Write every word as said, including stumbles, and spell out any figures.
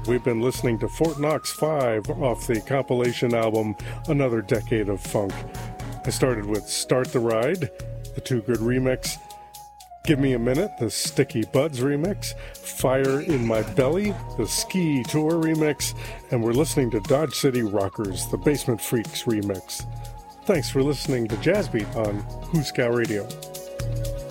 We've been listening to Fort Knox five off the compilation album Another Decade of Funk. I started with Start the Ride, the Too Good remix, Give Me a Minute, the Sticky Buds remix, Fire in My Belly, the Ski Tour remix, and we're listening to Dodge City Rockers, the Basement Freaks remix. Thanks for listening to Jazz Beat on Hooskow Radio.